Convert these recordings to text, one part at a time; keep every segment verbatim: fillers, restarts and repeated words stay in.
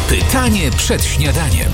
Pytanie przed śniadaniem.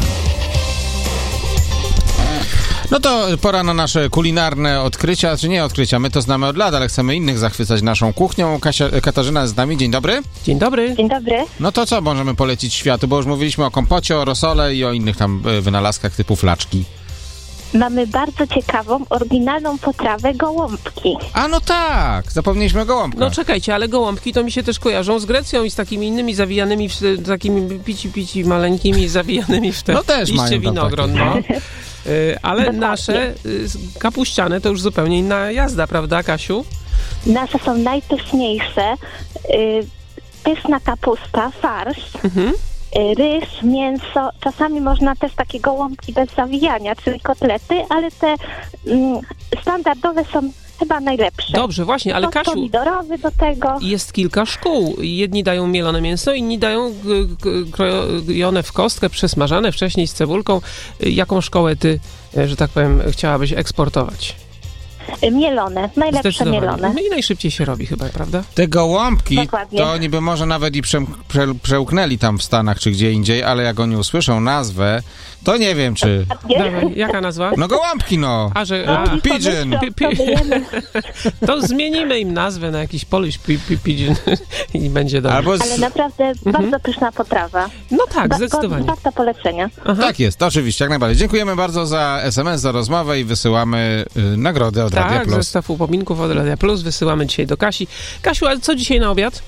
No to pora na nasze kulinarne odkrycia, czy nie odkrycia, my to znamy od lat, ale chcemy innych zachwycać naszą kuchnią. Kasia, Katarzyna jest z nami, dzień dobry. Dzień dobry. Dzień dobry. No to co możemy polecić światu, bo już mówiliśmy o kompocie, o rosole i o innych tam wynalazkach typu flaczki. Mamy bardzo ciekawą, oryginalną potrawę gołąbki. A no tak, zapomnieliśmy o gołąbkach. No czekajcie, ale gołąbki to mi się też kojarzą z Grecją i z takimi innymi zawijanymi, w, takimi pici pici maleńkimi zawijanymi w te no też liście mają winogron, no. Y, ale Dokładnie. nasze y, kapuściane to już zupełnie inna jazda, prawda, Kasiu? Nasze są najpyszniejsze. Y, pyszna kapusta, farsz, Mhm. y, ryż, mięso. Czasami można też takie gołąbki bez zawijania, czyli kotlety, ale te mm, standardowe są chyba najlepsze. Dobrze, właśnie, ale Sos Kasiu, pomidorowy do tego. jest kilka szkół. Jedni dają mielone mięso, inni dają g- g- krojone w kostkę, przesmażane wcześniej z cebulką. Y, Jaką szkołę ty, y, że tak powiem, chciałabyś eksportować? Y, mielone, najlepsze Zdecydowanie. mielone. No i najszybciej się robi chyba, prawda? Te gołąbki, Dokładnie. to niby może nawet i prze, prze, przełknęli tam w Stanach czy gdzie indziej, ale jak oni usłyszą nazwę, to nie wiem czy... Dawaj, jaka nazwa? No gołąbki no! A, że... No, A, i pigeon. pomyślą, co jemy. to zmienimy im nazwę na jakiś Polish pi- pi- pigeon i będzie dobrze. Albo z... Ale naprawdę bardzo pyszna potrawa. No tak, Ba- zdecydowanie. Warta polecenia. Aha. Tak jest, oczywiście, jak najbardziej. Dziękujemy bardzo za es em es, za rozmowę i wysyłamy y, nagrodę od Radia Tak, Plus. zestaw upominków od Radia Plus wysyłamy dzisiaj do Kasi. Kasiu, ale co dzisiaj na obiad?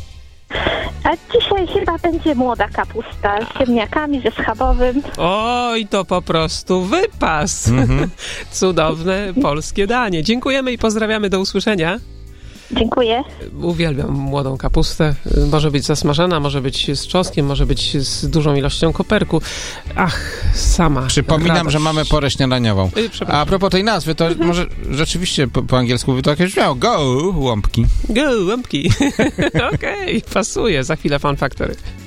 A dzisiaj chyba będzie młoda kapusta z ziemniakami, ze schabowym. Oj, to po prostu wypas. Mhm. Cudowne polskie danie. Dziękujemy i pozdrawiamy, do usłyszenia. Dziękuję. Uwielbiam młodą kapustę. Może być zasmażana, może być z czosnkiem, może być z dużą ilością koperku. Ach, sama Przypominam, radość. że mamy porę śniadaniową. Y, przepraszam. A propos tej nazwy, to może rzeczywiście po, po angielsku by to jakieś brzmiało. Go, łąbki. Gołąbki. Okej, pasuje. Za chwilę Fun Factory.